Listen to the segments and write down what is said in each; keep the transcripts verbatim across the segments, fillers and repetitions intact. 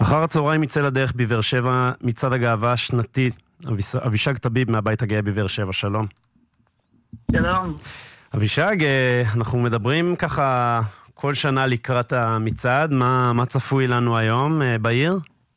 אחר הצהריים יצא לדרך בבאר שבע מצעד הגאווה השנתי. אבישג טביב מהבית הגאה בבאר שבע, שלום. שלום. אבישג, אנחנו מדברים ככה כל שנה לקראת המצעד, מה, מה צפוי לנו היום בעיר?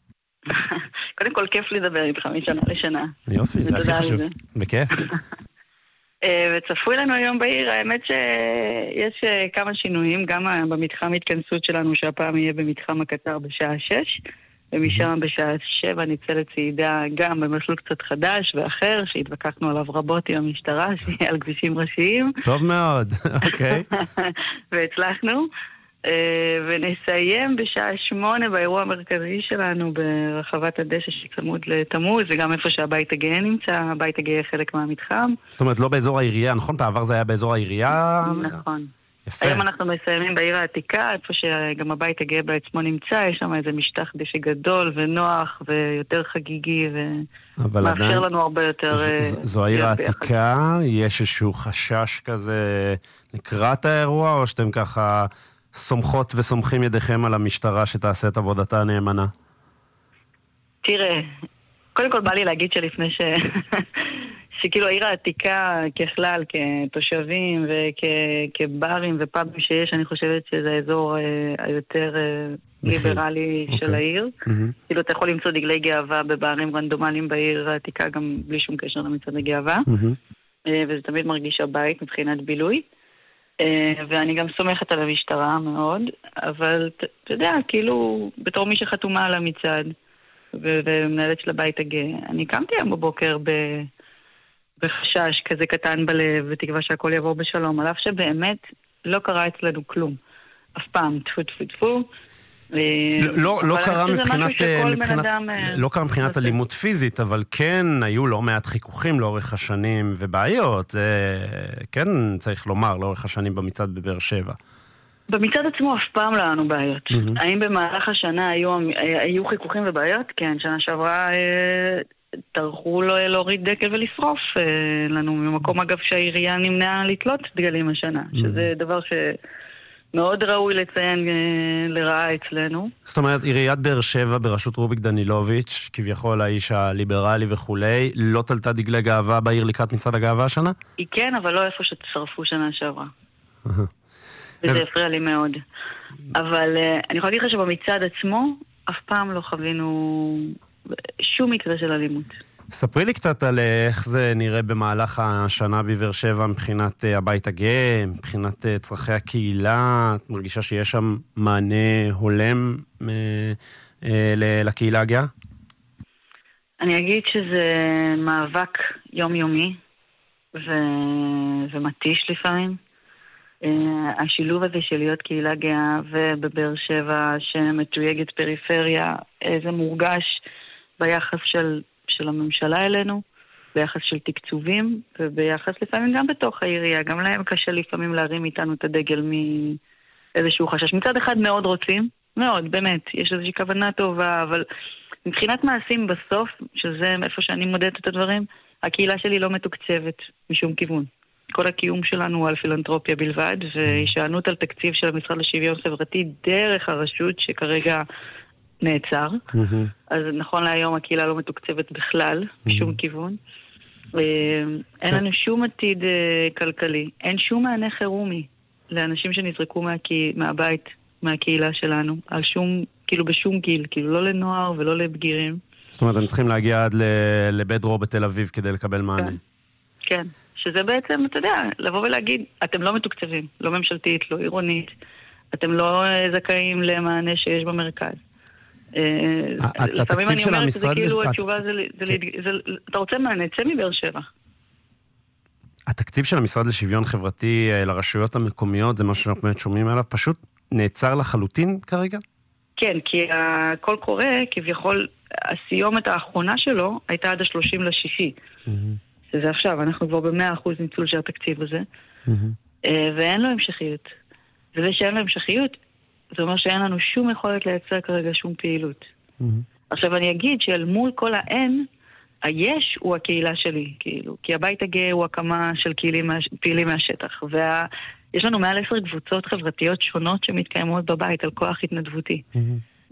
קודם כל כיף לדבר איתך משנה לשנה. יופי, זה הכי חשוב. בכיף. וצפוי לנו היום בעיר, האמת שיש כמה שינויים, גם במתחם התכנסות שלנו שהפעם יהיה במתחם הקטר בשעה שש, ומשם בשעה שבע נצא לצעידה גם במסלול קצת חדש ואחר, שהתווכחנו עליו רבות עם המשטרה, שיהיה על כבישים ראשיים. טוב מאוד, אוקיי. והצלחנו. ונסיים בשעה שמונה באירוע המרכזי שלנו ברחבת הדשא שצמוד לתמוז, וגם איפה שהבית הגאה נמצא, הבית הגאה חלק מהמתחם. זאת אומרת, לא באזור העירייה, נכון? בעבר זה היה באזור העירייה? נכון. יפה. היום אנחנו מסיימים בעיר העתיקה, איפה שגם הבית הגאה בעצמו נמצא, יש שם איזה משטח דשא גדול ונוח ויותר חגיגי, ומאפשר לנו הרבה יותר... זו העיר העתיקה, יש איזשהו חשש כזה לקראת האירוע, או שאתם ככה... סומכות וסומכים ידיכם על המשטרה שתעשה את עבודתה הנאמנה? תראה, קודם כל בא לי להגיד שלפני ש... שכאילו העיר העתיקה ככלל, כתושבים וכברים ופאבים שיש, אני חושבת שזה האזור היותר ליברלי של העיר. כאילו אתה יכול למצוא דגלי גאווה בברים רנדומליים בעיר העתיקה, גם בלי שום קשר למצעד הגאווה. וזה תמיד מרגיש הבית מבחינת בילוי. ואני גם סומכת על המשטרה מאוד, אבל אתה יודע, כאילו, בתור מי שחתומה על המצעד ומנהלת של הבית הגאה, אני קמתי היום בבוקר בחשש כזה קטן בלב, בתקווה שהכל יעבור בשלום, על אף שבאמת לא קרה אצלנו כלום. אף פעם, טפו טפו טפו. לא, לא קרה מבחינת, לא קרה מבחינת אלימות פיזית, אבל כן היו לא מעט חיכוכים לאורך השנים ובעיות, זה כן צריך לומר, לאורך השנים במצעד בבאר שבע. במצעד עצמו אף פעם לא היו בעיות. האם במהלך השנה היו חיכוכים ובעיות? כן, שנה שעברה טרחו להוריד דקל ולשרוף לנו, ממקום אגב שהעירייה נמנעה לתלות דגלים השנה, שזה דבר ש... מאוד ראוי לציין לרעה אצלנו. זאת אומרת, עיריית באר שבע בראשות רוביק דנילוביץ', כביכול האיש הליברלי וכולי, לא תלתה דגלי גאווה בעיר לקראת מצעד הגאווה השנה? היא כן, אבל לא איפה שתשרפו שנה שעברה. וזה הפריע לי מאוד. אבל אני יכולה להגיד לך שבמצעד עצמו, אף פעם לא חווינו שום מקרה של אלימות. ספרי לי קצת על איך זה נראה במהלך השנה בבאר שבע מבחינת הבית הגאה, מבחינת צרכי הקהילה. את מרגישה שיש שם מענה הולם לקהילה הגאה? אני אגיד שזה מאבק יומיומי ומתיש לפעמים. השילוב הזה של להיות קהילה גאה ובבאר שבע שמתויגת פריפריה, זה מורגש ביחס של של הממשלה אלינו, ביחס של תקצובים, וביחס לפעמים גם בתוך העירייה, גם להם קשה לפעמים להרים איתנו את הדגל מאיזשהו חשש. מצד אחד מאוד רוצים, מאוד, באמת, יש איזושהי כוונה טובה, אבל מבחינת מעשים בסוף, שזה איפה שאני מודדת את הדברים, הקהילה שלי לא מתוקצבת משום כיוון. כל הקיום שלנו הוא על פילנטרופיה בלבד, והישענות על תקציב של המשרד לשוויון חברתי דרך הרשות שכרגע נעצר. אז נכון להיום הקהילה לא מתוקצבת בכלל, בשום כיוון. אין לנו שום עתיד כלכלי, אין שום מענה חירומי לאנשים שנזרקו מהבית, מהקהילה שלנו, על שום, כאילו בשום גיל, כאילו לא לנוער ולא לבגירים. זאת אומרת, הם צריכים להגיע עד לבית דרור בתל אביב כדי לקבל מענה. כן, שזה בעצם, אתה יודע, לבוא ולהגיד, אתם לא מתוקצבים, לא ממשלתית, לא עירונית, אתם לא זכאים למענה שיש במרכז. לפעמים אני אומרת שזה כאילו התשובה זה, אתה רוצה מענה, צא מבאר שבע. התקציב של המשרד לשוויון חברתי לרשויות המקומיות, זה משהו שאנחנו באמת שומעים עליו, פשוט נעצר לחלוטין כרגע? כן, כי הכל קורה, כביכול, הסיומת האחרונה שלו הייתה עד ה-שלושים לשישי. שזה עכשיו, אנחנו כבר ב-מאה אחוז ניצול של התקציב הזה, ואין לו המשכיות. וזה שאין לו המשכיות, זה אומר שאין לנו שום יכולת לייצר כרגע שום פעילות. Mm-hmm. עכשיו אני אגיד שאל מול כל האין, היש הוא הקהילה שלי, כאילו, כי הבית הגאה הוא הקמה של פעילים, פעילים מהשטח, ויש לנו מעל עשר קבוצות חברתיות שונות שמתקיימות בבית על כוח התנדבותי. Mm-hmm.